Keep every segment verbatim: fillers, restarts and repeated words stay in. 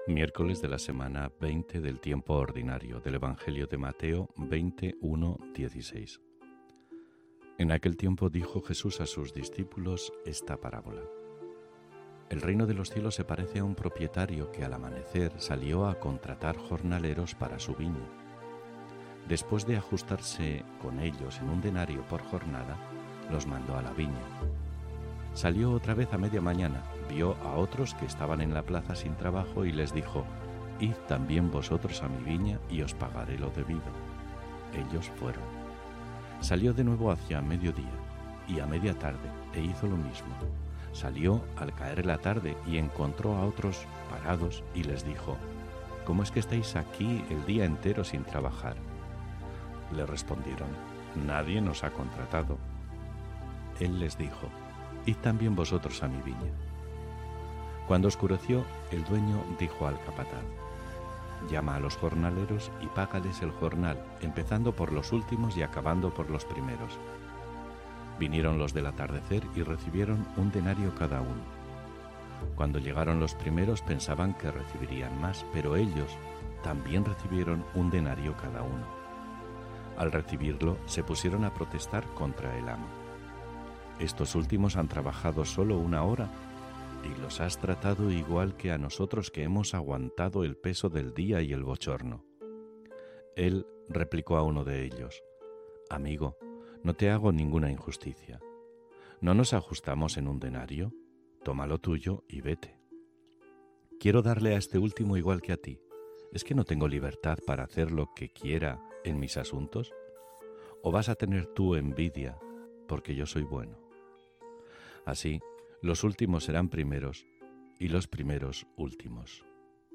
Miércoles de la semana veinte del tiempo ordinario del Evangelio de Mateo veintiuno dieciséis. En aquel tiempo dijo Jesús a sus discípulos esta parábola. El reino de los cielos se parece a un propietario que al amanecer salió a contratar jornaleros para su viña. Después de ajustarse con ellos en un denario por jornada, los mandó a la viña. Salió otra vez a media mañana, vio a otros que estaban en la plaza sin trabajo y les dijo: «Id también vosotros a mi viña y os pagaré lo debido». Ellos fueron. Salió de nuevo hacia mediodía y a media tarde e hizo lo mismo. Salió al caer la tarde y encontró a otros parados y les dijo: «¿Cómo es que estáis aquí el día entero sin trabajar?». Le respondieron: «Nadie nos ha contratado». Él les dijo: «Id también vosotros a mi viña». Cuando oscureció, el dueño dijo al capataz: «Llama a los jornaleros y págales el jornal, empezando por los últimos y acabando por los primeros». Vinieron los del atardecer y recibieron un denario cada uno. Cuando llegaron los primeros pensaban que recibirían más, pero ellos también recibieron un denario cada uno. Al recibirlo, se pusieron a protestar contra el amo. «Estos últimos han trabajado solo una hora y los has tratado igual que a nosotros que hemos aguantado el peso del día y el bochorno». Él replicó a uno de ellos: «Amigo, no te hago ninguna injusticia. ¿No nos ajustamos en un denario? Toma lo tuyo y vete. Quiero darle a este último igual que a ti. ¿Es que no tengo libertad para hacer lo que quiera en mis asuntos? ¿O vas a tener tú envidia porque yo soy bueno?». Así, los últimos serán primeros y los primeros últimos.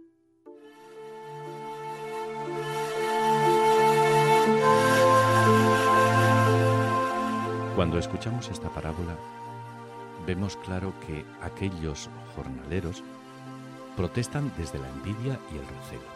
Cuando escuchamos esta parábola, vemos claro que aquellos jornaleros protestan desde la envidia y el recelo.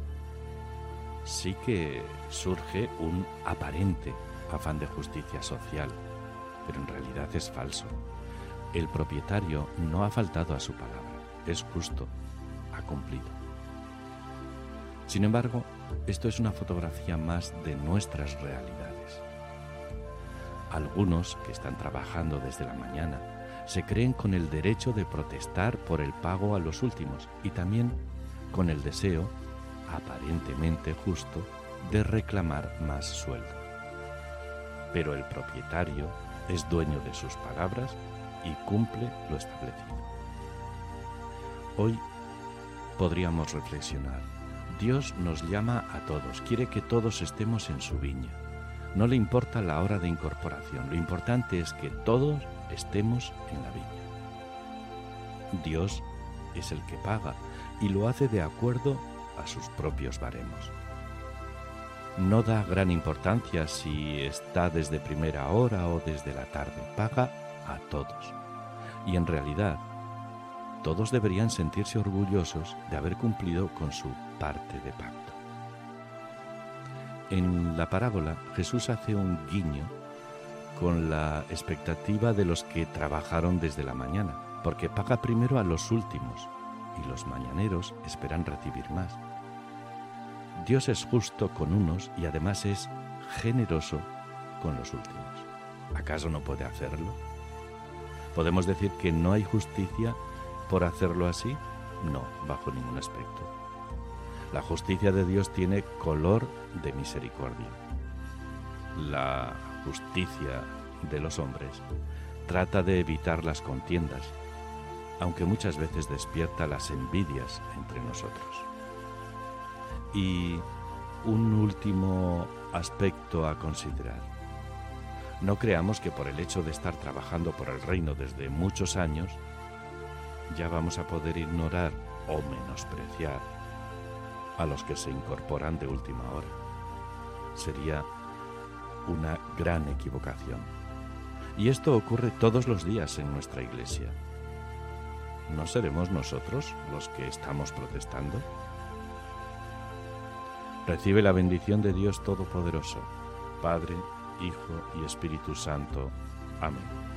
Sí que surge un aparente afán de justicia social, pero en realidad es falso. El propietario no ha faltado a su palabra, es justo, ha cumplido. Sin embargo, esto es una fotografía más de nuestras realidades. Algunos que están trabajando desde la mañana se creen con el derecho de protestar por el pago a los últimos y también con el deseo, aparentemente justo, de reclamar más sueldo. Pero el propietario es dueño de sus palabras y cumple lo establecido. Hoy podríamos reflexionar. Dios nos llama a todos, quiere que todos estemos en su viña. No le importa la hora de incorporación, lo importante es que todos estemos en la viña. Dios es el que paga y lo hace de acuerdo a sus propios baremos. No da gran importancia si está desde primera hora o desde la tarde, paga a todos. Y en realidad, todos deberían sentirse orgullosos de haber cumplido con su parte de pacto. En la parábola, Jesús hace un guiño con la expectativa de los que trabajaron desde la mañana, porque paga primero a los últimos y los mañaneros esperan recibir más. Dios es justo con unos y además es generoso con los últimos. ¿Acaso no puede hacerlo? ¿Podemos decir que no hay justicia por hacerlo así? No, bajo ningún aspecto. La justicia de Dios tiene color de misericordia. La justicia de los hombres trata de evitar las contiendas, aunque muchas veces despierta las envidias entre nosotros. Y un último aspecto a considerar. No creamos que por el hecho de estar trabajando por el reino desde muchos años, ya vamos a poder ignorar o menospreciar a los que se incorporan de última hora. Sería una gran equivocación. Y esto ocurre todos los días en nuestra iglesia. ¿No seremos nosotros los que estamos protestando? Recibe la bendición de Dios Todopoderoso, Padre, Hijo y Espíritu Santo. Amén.